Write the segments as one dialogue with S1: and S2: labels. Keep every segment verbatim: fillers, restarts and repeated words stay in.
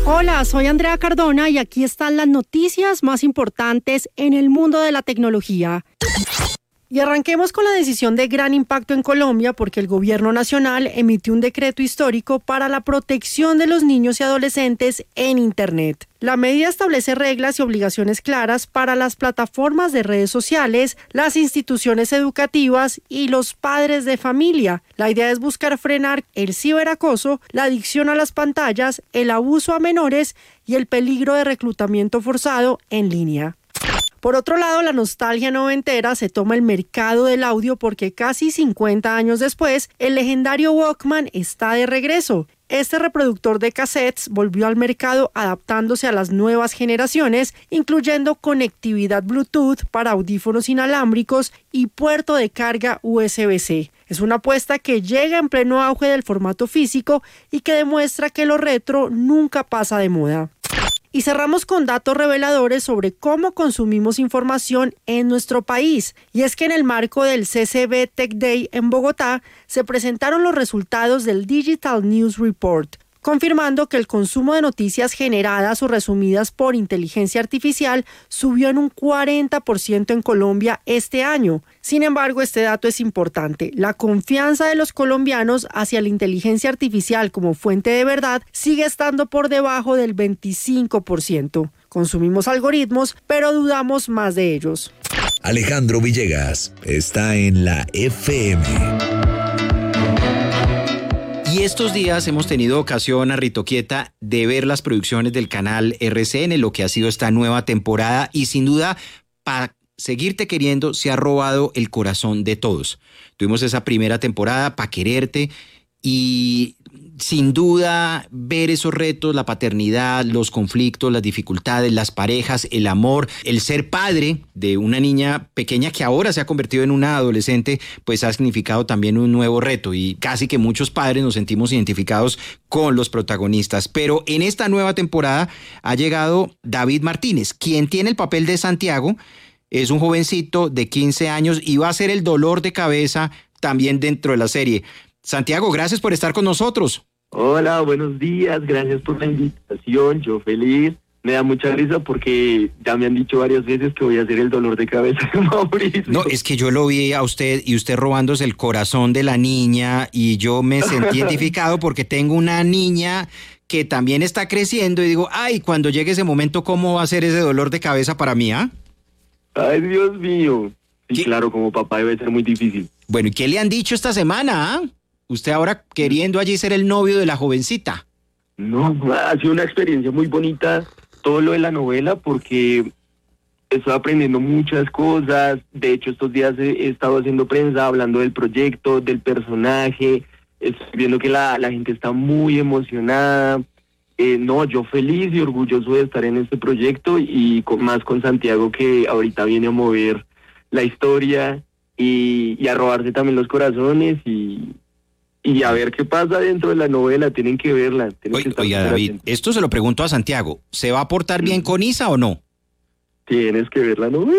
S1: Hola, soy Andrea Cardona y aquí están las noticias más importantes en el mundo de la tecnología. Y arranquemos con la decisión de gran impacto en Colombia porque el gobierno nacional emitió un decreto histórico para la protección de los niños y adolescentes en Internet. La medida establece reglas y obligaciones claras para las plataformas de redes sociales, las instituciones educativas y los padres de familia. La idea es buscar frenar el ciberacoso, la adicción a las pantallas, el abuso a menores y el peligro de reclutamiento forzado en línea. Por otro lado, la nostalgia noventera se toma el mercado del audio porque casi cincuenta años después, el legendario Walkman está de regreso. Este reproductor de cassettes volvió al mercado adaptándose a las nuevas generaciones, incluyendo conectividad Bluetooth para audífonos inalámbricos y puerto de carga U S B C. Es una apuesta que llega en pleno auge del formato físico y que demuestra que lo retro nunca pasa de moda. Y cerramos con datos reveladores sobre cómo consumimos información en nuestro país. Y es que en el marco del C C B Tech Day en Bogotá se presentaron los resultados del Digital News Report, confirmando que el consumo de noticias generadas o resumidas por inteligencia artificial subió en un cuarenta por ciento en Colombia este año. Sin embargo, este dato es importante. La confianza de los colombianos hacia la inteligencia artificial como fuente de verdad sigue estando por debajo del veinticinco por ciento. Consumimos algoritmos, pero dudamos más de ellos.
S2: Alejandro Villegas está en la F M.
S3: Y estos días hemos tenido ocasión, Rito Quieta, de ver las producciones del canal R C N, lo que ha sido esta nueva temporada y sin duda, para seguirte queriendo, se ha robado el corazón de todos. Tuvimos esa primera temporada, Pa' Quererte, y sin duda ver esos retos, la paternidad, los conflictos, las dificultades, las parejas, el amor, el ser padre de una niña pequeña que ahora se ha convertido en una adolescente, pues ha significado también un nuevo reto y casi que muchos padres nos sentimos identificados con los protagonistas. Pero en esta nueva temporada ha llegado David Martínez, quien tiene el papel de Santiago. Es un jovencito de quince años y va a ser el dolor de cabeza también dentro de la serie. Santiago, gracias por estar con nosotros.
S4: Hola, buenos días, gracias por la invitación, yo feliz. Me da mucha risa porque ya me han dicho varias veces que voy a hacer el dolor de cabeza de Mauricio.
S3: No, es que yo lo vi a usted y usted robándose el corazón de la niña y yo me sentí identificado porque tengo una niña que también está creciendo y digo, ay, cuando llegue ese momento, ¿cómo va a ser ese dolor de cabeza para mí, ah?
S4: Ay, Dios mío. Sí,
S3: ¿Qué?
S4: Claro, como papá debe ser muy difícil.
S3: Bueno, ¿y qué le han dicho esta semana, ah? Usted ahora queriendo allí ser el novio de la jovencita.
S4: No, ha sido una experiencia muy bonita todo lo de la novela porque estoy aprendiendo muchas cosas. De hecho, estos días he, he estado haciendo prensa, hablando del proyecto, del personaje. Estoy viendo que la, la gente está muy emocionada. Eh, no, yo feliz y orgulloso de estar en este proyecto y con, más con Santiago que ahorita viene a mover la historia y, y a robarse también los corazones y... Y a ver qué pasa dentro de la novela, tienen que verla. Tienen
S3: Oiga,
S4: que estar
S3: oiga David,
S4: atentos.
S3: esto se lo pregunto a Santiago. ¿Se va a portar bien con Isa o no?
S4: Tienes que ver la novela.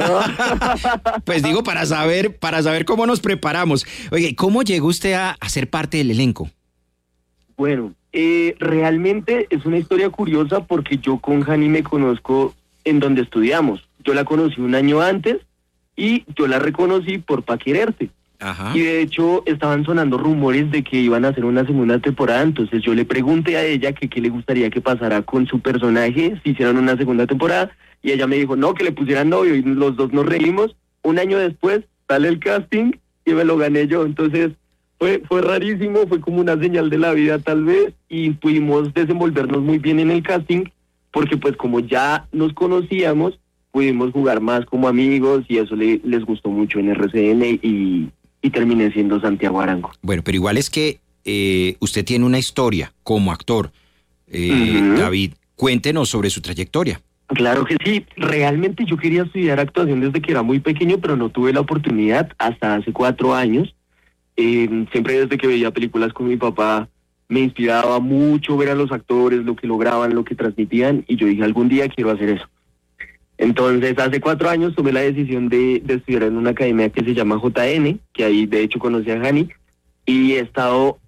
S3: Pues digo, para saber, para saber cómo nos preparamos. Oye, ¿cómo llegó usted a, a ser parte del elenco?
S4: Bueno, eh, realmente es una historia curiosa porque yo con Jani me conozco en donde estudiamos. Yo la conocí un año antes y yo la reconocí por Pa' Quererte.
S3: Ajá.
S4: Y de hecho estaban sonando rumores de que iban a hacer una segunda temporada, entonces yo le pregunté a ella que qué le gustaría que pasara con su personaje si hicieran una segunda temporada, y ella me dijo, no, que le pusieran novio, y los dos nos reímos. Un año después sale el casting y me lo gané yo, entonces fue, fue rarísimo, fue como una señal de la vida tal vez, y pudimos desenvolvernos muy bien en el casting, porque pues como ya nos conocíamos, pudimos jugar más como amigos, y eso le, les gustó mucho en R C N, y... y terminé siendo Santiago Arango.
S3: Bueno, pero igual es que eh, usted tiene una historia como actor. Eh,
S4: Uh-huh.
S3: David, cuéntenos sobre su trayectoria.
S4: Claro que sí, realmente yo quería estudiar actuación desde que era muy pequeño, pero no tuve la oportunidad hasta hace cuatro años. Eh, siempre desde que veía películas con mi papá me inspiraba mucho ver a los actores, lo que lograban, lo que transmitían, y yo dije, algún día quiero hacer eso. Entonces, hace cuatro años tomé la decisión de, de estudiar en una academia que se llama J N, que ahí de hecho conocí a Jani, y he estado